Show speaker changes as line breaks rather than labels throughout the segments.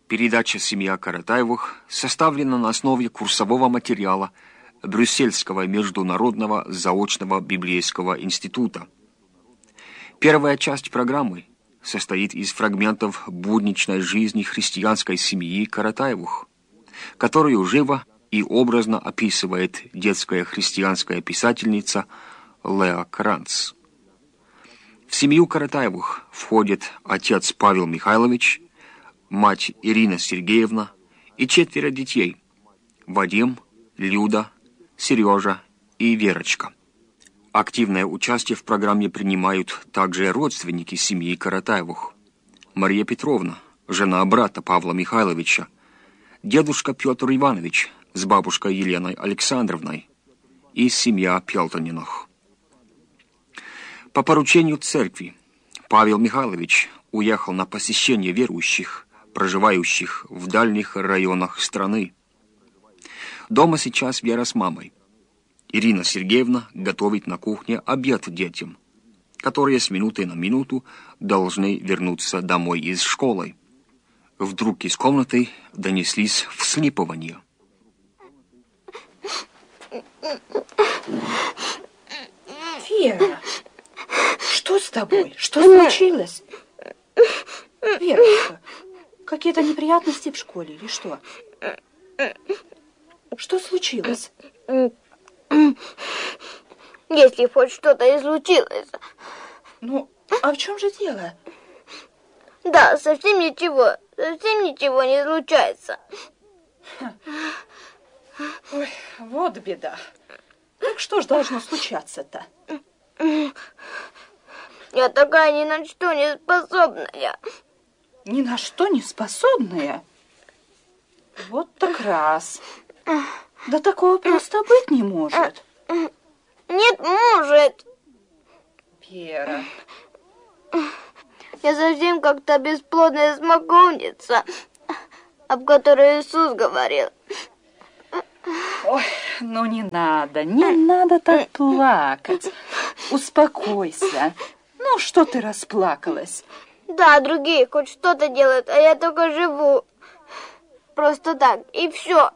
Передача «Семья Каратаевых» составлена на основе курсового материала Брюссельского международного заочного библейского института. Первая часть программы состоит из фрагментов будничной жизни христианской семьи Каратаевых, которую живо и образно описывает детская христианская писательница Леа Кранц. В семью Каратаевых входят отец Павел Михайлович, мать Ирина Сергеевна и 4 детей – Вадим, Люда, Сережа и Верочка. Активное участие в программе принимают также родственники семьи Каратаевых. Мария Петровна, жена брата Павла Михайловича, дедушка Петр Иванович с бабушкой Еленой Александровной и семья Пелтониных. По поручению церкви Павел Михайлович уехал на посещение верующих, проживающих в дальних районах страны. Дома сейчас Вера с мамой. Ирина Сергеевна готовит на кухне обед детям, которые с минуты на минуту должны вернуться домой из школы. Вдруг из комнаты донеслись всхлипывания.
Вера, что с тобой? Что случилось? Верочка, какие-то неприятности в школе или что? Что случилось?
Если хоть что-то и случилось.
Ну, а в чем же дело?
Да, совсем ничего не случается.
Ой, вот беда. Так что ж должно случаться-то?
Я такая ни на что не способная.
Ни на что не способная? Вот так раз. Да такого просто быть не может.
Нет, может.
Вера.
Я совсем как-то бесплодная смоковница, об которой Иисус говорил.
Ой, ну не надо так плакать. Успокойся. Ну, что ты расплакалась?
Да, другие хоть что-то делают, а я только живу. Просто так, и все.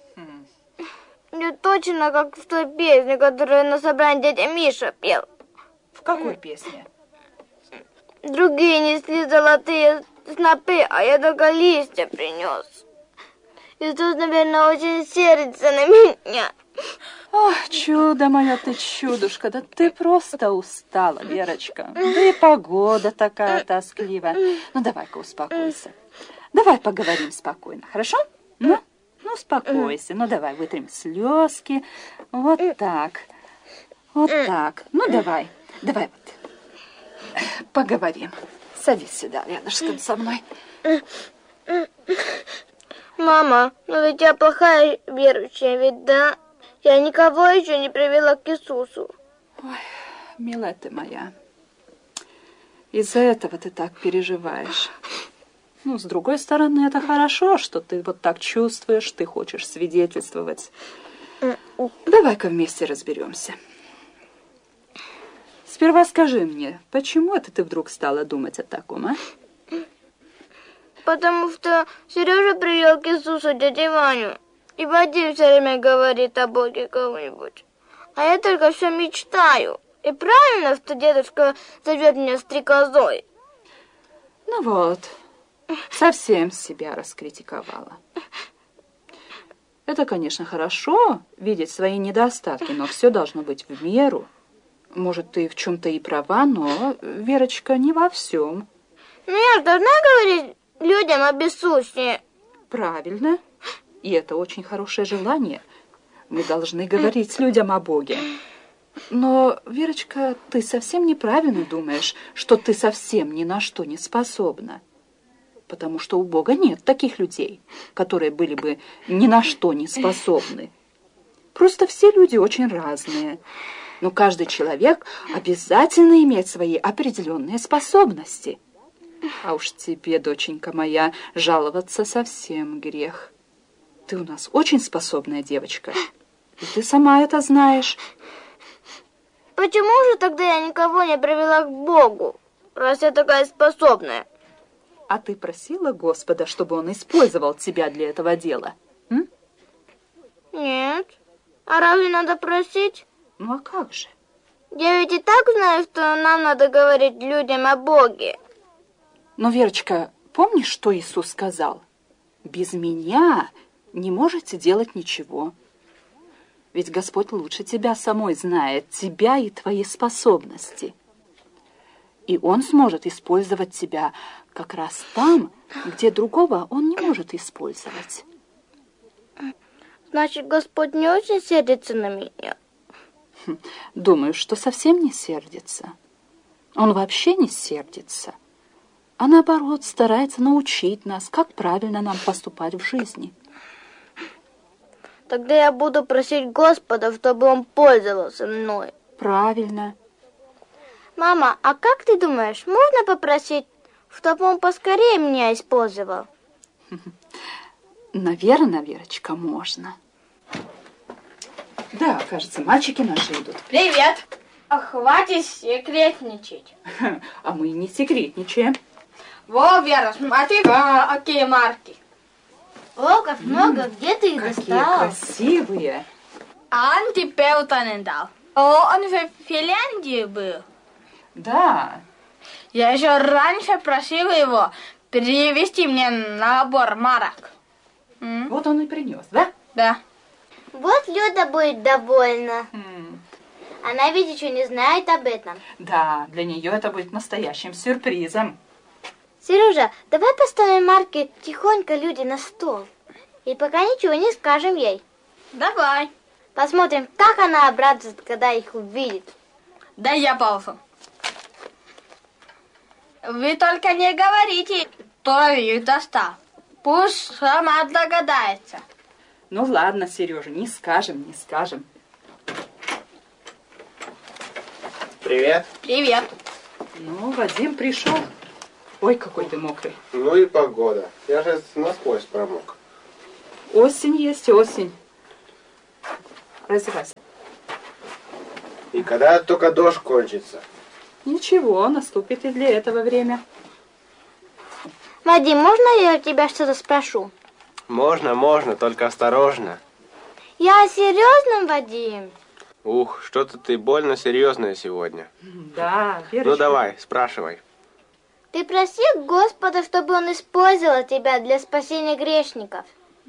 Не точно, как в той песне, которую на собрании дядя Миша пел.
В какой песне?
Другие несли золотые снопы, а я только листья принес. Иисус, наверное, очень сердится на меня.
Ох, чудо мое ты, чудушка, да ты просто устала, Верочка. Да и погода такая тоскливая. Ну, давай-ка успокойся. Давай поговорим спокойно, хорошо? Ну, успокойся. Ну, давай вытрем слезки. Вот так. Вот так. Ну, давай вот. Поговорим. Садись сюда, рядышком со мной.
Мама, ну ведь я плохая верующая, ведь да? Я никого еще не привела к Иисусу.
Ой, милая ты моя, из-за этого ты так переживаешь. Ну, с другой стороны, это хорошо, что ты вот так чувствуешь, ты хочешь свидетельствовать. Давай-ка вместе разберемся. Сперва скажи мне, почему это ты вдруг стала думать о таком, а?
Потому что Сережа привел к Иисусу дядю Ваню. И Вадим все время говорит о Боге кого-нибудь. А я только все мечтаю. И правильно, что дедушка зовет меня стрекозой.
Ну вот, совсем себя раскритиковала. Это, конечно, хорошо, видеть свои недостатки, но все должно быть в меру. Может, ты в чем-то и права, но, Верочка, не во всем.
Ну, я же должна говорить людям об Иисусе.
Правильно. И это очень хорошее желание. Мы должны говорить людям о Боге. Но, Верочка, ты совсем неправильно думаешь, что ты совсем ни на что не способна. Потому что у Бога нет таких людей, которые были бы ни на что не способны. Просто все люди очень разные. Но каждый человек обязательно имеет свои определенные способности. А уж тебе, доченька моя, жаловаться совсем грех. Ты у нас очень способная девочка, и ты сама это знаешь.
Почему же тогда я никого не привела к Богу, раз я такая способная?
А ты просила Господа, чтобы он использовал тебя для этого дела? М?
Нет. А разве надо просить?
Ну а как же?
Я ведь и так знаю, что нам надо говорить людям о Боге.
Но, Верочка, помнишь, что Иисус сказал? Без меня не можете делать ничего. Ведь Господь лучше тебя самой знает, тебя и твои способности. И Он сможет использовать тебя как раз там, где другого Он не может использовать.
Значит, Господь не очень сердится на меня.
Думаю, что совсем не сердится. Он вообще не сердится, а наоборот старается научить нас, как правильно нам поступать в жизни.
Тогда я буду просить Господа, чтобы Он пользовался мной.
Правильно.
Мама, а как ты думаешь, можно попросить, чтобы Он поскорее меня использовал?
Наверное, Верочка, можно. Да, кажется, мальчики наши идут.
Привет. А хватит секретничать.
А мы не секретничаем.
Во, Вера, смотри, какие марки. О, как много, где ты их
Какие
достал?
красивые.
Антипеутанен дал. О, он в Финляндии был.
Да.
Я еще раньше просила его перевести мне набор марок.
Вот он и принес, да?
Да. Вот Люда будет довольна. Она ведь еще не знает об этом.
Да, для нее это будет настоящим сюрпризом.
Сережа, давай поставим марки тихонько Люде на стол. И пока ничего не скажем ей. Давай. Посмотрим, как она обрадуется, когда их увидит. Да я паузу. Вы только не говорите, кто их достал. Пусть сама догадается.
Ну ладно, Сережа, не скажем, не скажем.
Привет.
Привет.
Ну, Вадим пришел. Ой, какой ты мокрый.
Ну и погода. Я же насквозь промок.
Осень есть, осень. Раздевайся.
И когда только дождь кончится?
Ничего, наступит и для этого время.
Вадим, можно я у тебя что-то спрошу?
Можно, только осторожно.
Я о серьезном, Вадим?
Ух, что-то ты больно серьезное сегодня.
Да, Верочка.
Ну давай, спрашивай.
Ты проси Господа, чтобы Он использовал тебя для спасения грешников.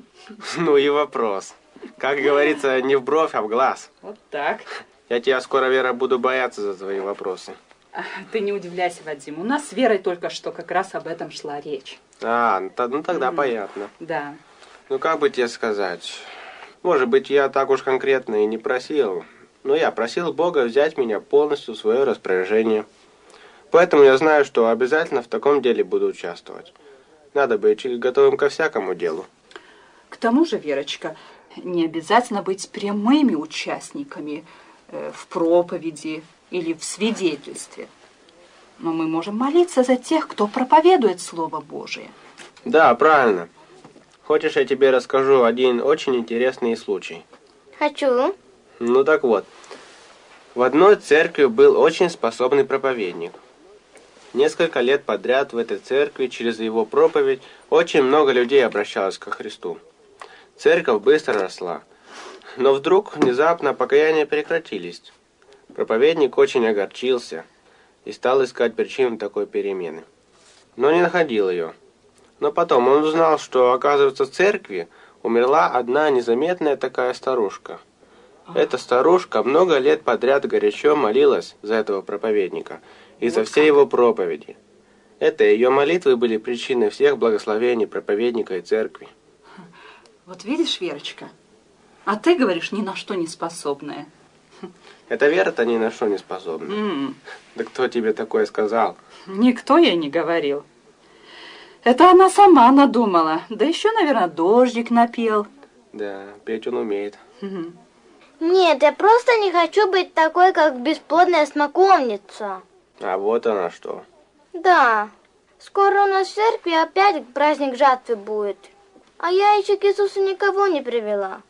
Ну и вопрос. Как говорится, не в бровь, а в глаз.
Вот так.
Я тебя скоро, Вера, буду бояться за твои вопросы.
Ты не удивляйся, Вадим. У нас с Верой только что как раз об этом шла речь.
Ну тогда понятно.
Да.
Ну как бы тебе сказать? Может быть, я так уж конкретно и не просил. Но я просил Бога взять меня полностью в свое распоряжение. Поэтому я знаю, что обязательно в таком деле буду участвовать. Надо быть готовым ко всякому делу.
К тому же, Верочка, не обязательно быть прямыми участниками в проповеди или в свидетельстве. Но мы можем молиться за тех, кто проповедует Слово Божие.
Да, правильно. Хочешь, я тебе расскажу один очень интересный случай?
Хочу.
Ну так вот. В одной церкви был очень способный проповедник. Несколько лет подряд в этой церкви через его проповедь очень много людей обращалось ко Христу. Церковь быстро росла. Но вдруг внезапно покаяния прекратились. Проповедник очень огорчился и стал искать причину такой перемены. Но не находил ее. Но потом он узнал, что, оказывается, в церкви умерла одна незаметная такая старушка. Эта старушка много лет подряд горячо молилась за этого проповедника и за все его проповеди. Это ее молитвы были причиной всех благословений проповедника и церкви.
Вот видишь, Верочка, а ты говоришь, ни на что не способная.
Это Вера-то ни на что не способна. Да кто тебе такое сказал?
Никто ей не говорил. Это она сама надумала. Да еще, наверное, дождик напел.
Да, петь он умеет.
Нет, я просто не хочу быть такой, как бесплодная смоковница.
А вот она что.
Да, скоро у нас в церкви опять праздник жатвы будет. А я еще к Иисусу никого не привела.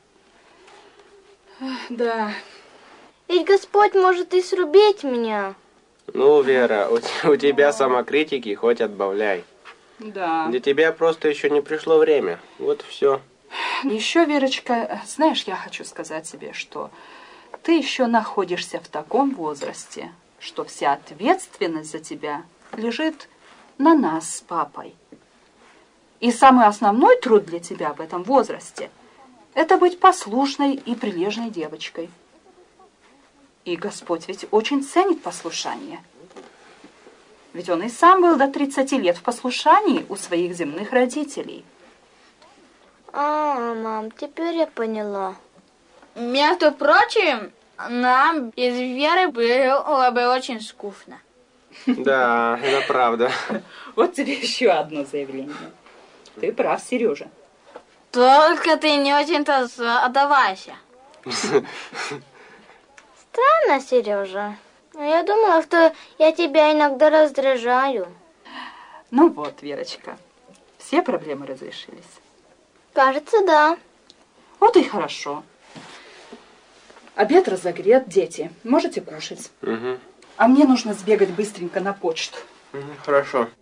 Да.
Ведь Господь может и срубить меня.
Ну, Вера, у тебя самокритики хоть отбавляй.
Да.
Для тебя просто еще не пришло время. Вот и все.
Еще, Верочка, знаешь, я хочу сказать тебе, что ты еще находишься в таком возрасте, что вся ответственность за тебя лежит на нас с папой. И самый основной труд для тебя в этом возрасте – это быть послушной и прилежной девочкой. И Господь ведь очень ценит послушание. Ведь он и сам был до 30 лет в послушании у своих земных родителей.
Мам, теперь я поняла.
Между прочим, нам без веры было бы очень скучно.
Да, это правда.
Вот тебе еще одно заявление. Ты прав, Сережа.
Только ты не очень-то отдавайся.
Странно, Сережа. Я думала, что я тебя иногда раздражаю.
Ну вот, Верочка, все проблемы разрешились.
Кажется, да.
Вот и хорошо. Обед разогрет, дети. Можете кушать.
Угу.
А мне нужно сбегать быстренько на почту.
Хорошо.